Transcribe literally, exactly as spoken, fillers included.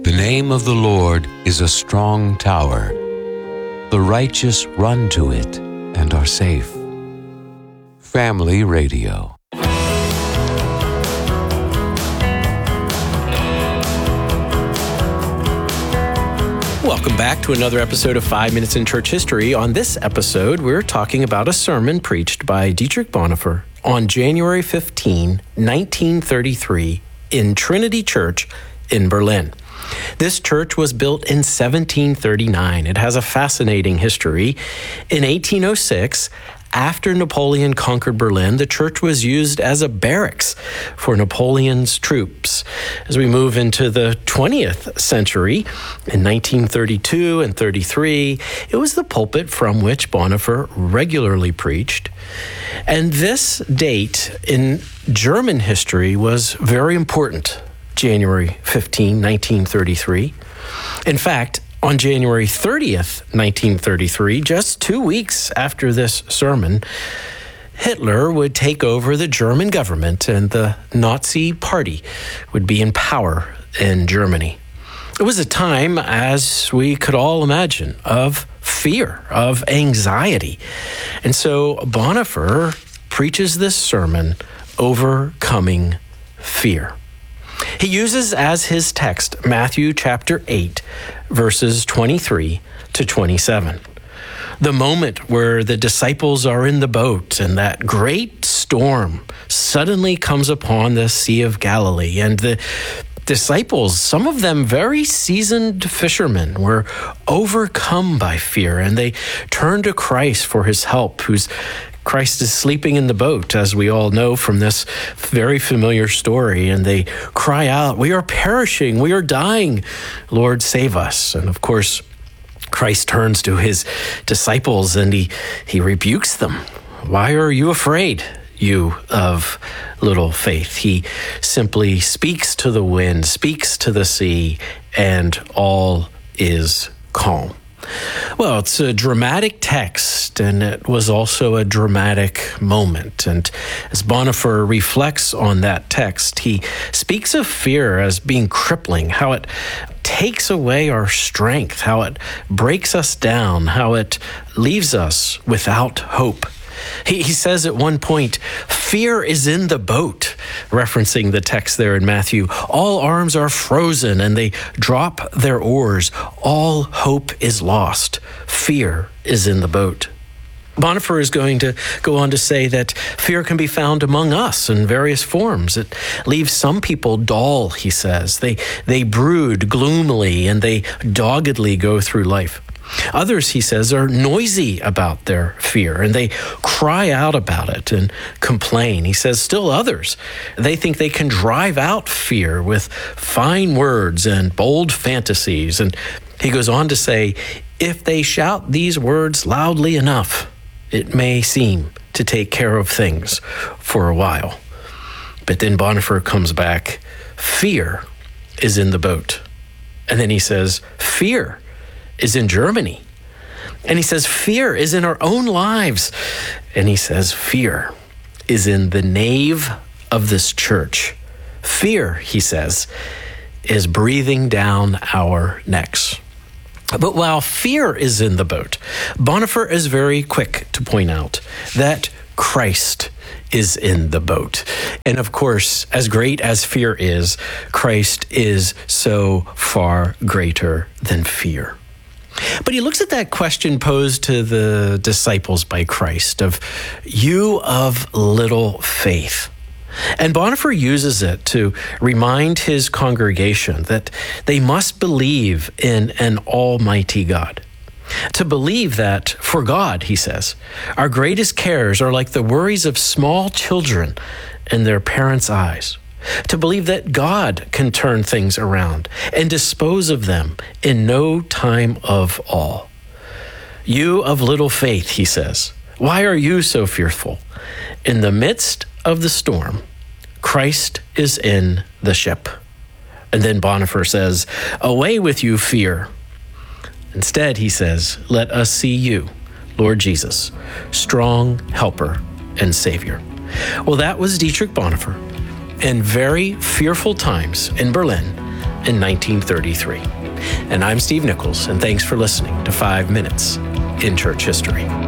The name of the Lord is a strong tower. The righteous run to it and are safe. Family Radio. Welcome back to another episode of Five Minutes in Church History. On this episode, we're talking about a sermon preached by Dietrich Bonhoeffer on January fifteenth, nineteen thirty-three in Trinity Church in Berlin. This church was built in seventeen thirty-nine. It has a fascinating history. In eighteen oh six, after Napoleon conquered Berlin, the church was used as a barracks for Napoleon's troops. As we move into the twentieth century, in nineteen thirty-two and thirty-three, it was the pulpit from which Bonhoeffer regularly preached. And this date in German history was very important, January fifteenth, nineteen thirty-three. In fact, on January thirtieth, nineteen thirty-three, just two weeks after this sermon, Hitler would take over the German government and the Nazi Party would be in power in Germany. It was a time, as we could all imagine, of fear, of anxiety. And so Bonhoeffer preaches this sermon, Overcoming Fear. He uses as his text Matthew chapter eight, verses twenty-three to twenty-seven. The moment where the disciples are in the boat and that great storm suddenly comes upon the Sea of Galilee, and the disciples, some of them very seasoned fishermen, were overcome by fear, and they turn to Christ for his help, who's Christ is sleeping in the boat, as we all know from this very familiar story, and they cry out, "We are perishing, we are dying, Lord, save us." And of course, Christ turns to his disciples and he, he rebukes them. "Why are you afraid, you of little faith?" He simply speaks to the wind, speaks to the sea, and all is calm. Well, it's a dramatic text, and it was also a dramatic moment. And as Bonhoeffer reflects on that text, he speaks of fear as being crippling, how it takes away our strength, how it breaks us down, how it leaves us without hope. He, he says at one point, "Fear is in the boat," referencing the text there in Matthew. "All arms are frozen and they drop their oars. All hope is lost. Fear is in the boat." Bonhoeffer is going to go on to say that fear can be found among us in various forms. It leaves some people dull, he says. They, they brood gloomily and they doggedly go through life. Others, he says, are noisy about their fear and they cry out about it and complain. He says still others, they think they can drive out fear with fine words and bold fantasies. And he goes on to say, if they shout these words loudly enough, it may seem to take care of things for a while. But then Bonhoeffer comes back, fear is in the boat. And then he says, fear is in Germany. And he says, fear is in our own lives. And he says, fear is in the nave of this church. Fear, he says, is breathing down our necks. But while fear is in the boat, Bonhoeffer is very quick to point out that Christ is in the boat. And of course, as great as fear is, Christ is so far greater than fear. But he looks at that question posed to the disciples by Christ of, "You of little faith." And Bonhoeffer uses it to remind his congregation that they must believe in an almighty God. To believe that for God, he says, our greatest cares are like the worries of small children in their parents' eyes. To believe that God can turn things around and dispose of them in no time of all. "You of little faith," he says, "why are you so fearful? In the midst of the storm, Christ is in the ship." And then Bonhoeffer says, "Away with you, fear. Instead," he says, "let us see you, Lord Jesus, strong helper and Savior." Well, that was Dietrich Bonhoeffer. In very fearful times in Berlin, in nineteen thirty-three. And I'm Steve Nichols, and thanks for listening to Five Minutes in Church History.